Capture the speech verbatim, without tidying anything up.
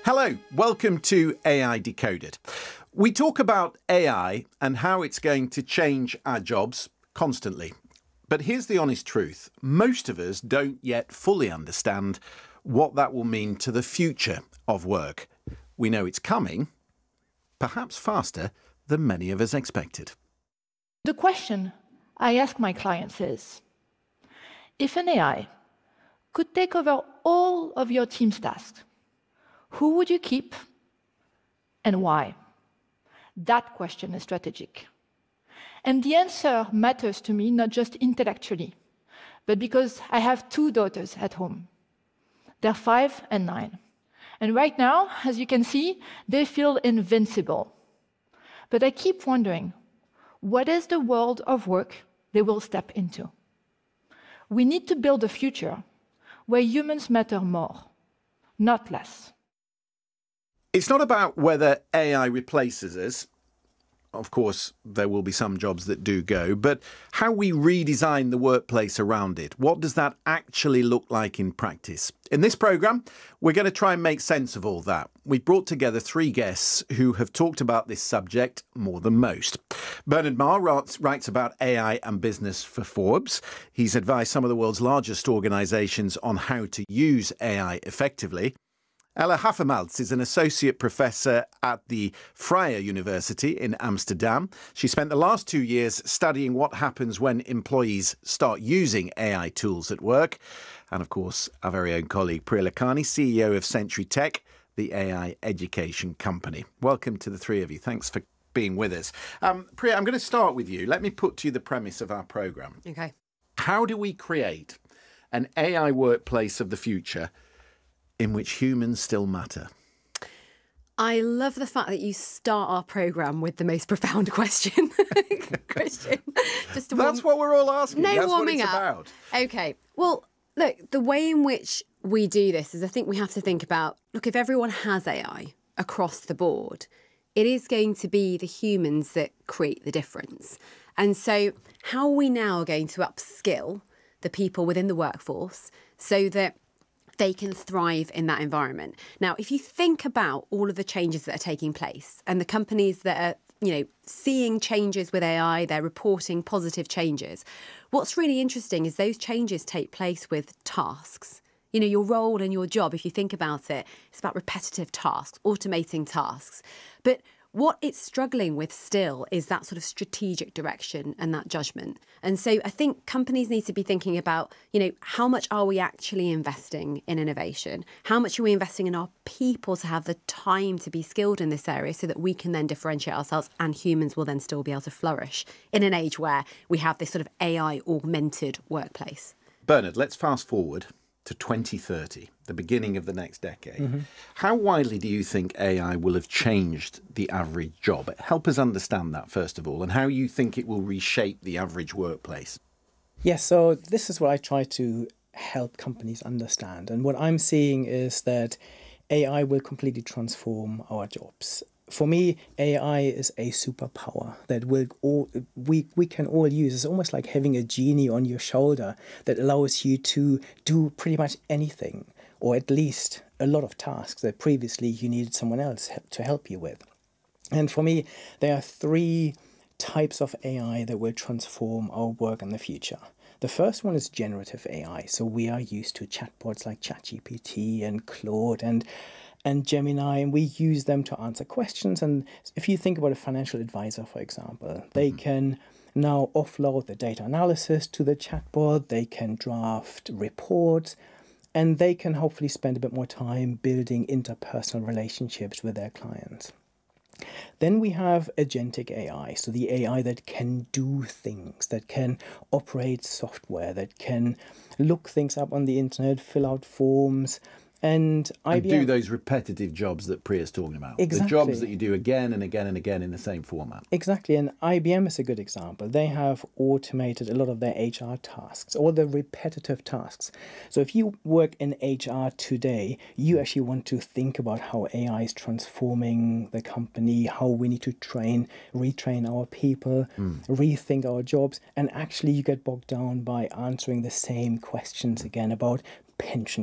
Hello, welcome to A I Decoded. We talk about A I and how it's going to change our jobs constantly. But here's the honest truth. Most of us don't yet fully understand what that will mean to the future of work. We know it's coming, perhaps faster than many of us expected. The question I ask my clients is, if an A I could take over all of your team's tasks, who would you keep and why? That question is strategic. And the answer matters to me not just intellectually, but because I have two daughters at home. They're five and nine. And right now, as you can see, they feel invincible. But I keep wondering, what is the world of work they will step into? We need to build a future where humans matter more, not less. It's not about whether A I replaces us. Of course, there will be some jobs that do go, but how we redesign the workplace around it. What does that actually look like in practice? In this programme, we're going to try and make sense of all that. We've brought together three guests who have talked about this subject more than most. Bernard Marr writes, writes about A I and business for Forbes. He's advised some of the world's largest organisations on how to use A I effectively. Ella Hafermaltz is an associate professor at the Vrije University in Amsterdam. She spent the last two years studying what happens when employees start using A I tools at work. And of course, our very own colleague Priya Lakhani, C E O of Century Tech, the A I education company. Welcome to the three of you. Thanks for being with us. Um, Priya, I'm going to start with you. Let me put to you the premise of our programme. Okay. How do we create an A I workplace of the future in which humans still matter? I love the fact that you start our programme with the most profound question. Question. Just to That's warm... what we're all asking. No That's warming what it's up. about. Okay. Well, look, the way in which we do this is I think we have to think about, look, if everyone has A I across the board, it is going to be the humans that create the difference. And so how are we now going to upskill the people within the workforce so that they can thrive in that environment? Now, if you think about all of the changes that are taking place and the companies that are, you know, seeing changes with A I, they're reporting positive changes. What's really interesting is those changes take place with tasks. You know, your role and your job, if you think about it, it's about repetitive tasks, automating tasks. But what it's struggling with still is that sort of strategic direction and that judgment. And so I think companies need to be thinking about, you know, how much are we actually investing in innovation? How much are we investing in our people to have the time to be skilled in this area so that we can then differentiate ourselves and humans will then still be able to flourish in an age where we have this sort of A I augmented workplace? Bernard, let's fast forward to twenty thirty, the beginning of the next decade. Mm-hmm. How widely do you think A I will have changed the average job? Help us understand that, first of all, and how you think it will reshape the average workplace. Yes, so this is what I try to help companies understand. And what I'm seeing is that A I will completely transform our jobs. For me, A I is a superpower that will all, we, we can all use. It's almost like having a genie on your shoulder that allows you to do pretty much anything, or at least a lot of tasks that previously you needed someone else to help you with. And for me, there are three types of A I that will transform our work in the future. The first one is generative A I. So we are used to chatbots like ChatGPT and Claude and and Gemini, and we use them to answer questions. And if you think about a financial advisor, for example, they mm-hmm. can now offload the data analysis to the chatbot, they can draft reports, and they can hopefully spend a bit more time building interpersonal relationships with their clients. Then we have agentic A I, so the A I that can do things, that can operate software, that can look things up on the internet, fill out forms, And I B M... And do those repetitive jobs that Priya's talking about. Exactly. The jobs that you do again and again and again in the same format. Exactly. And I B M is a good example. They have automated a lot of their H R tasks, all the repetitive tasks. So if you work in H R today, you actually want to think about how A I is transforming the company, how we need to train, retrain our people, mm. rethink our jobs. And actually you get bogged down by answering the same questions again about pension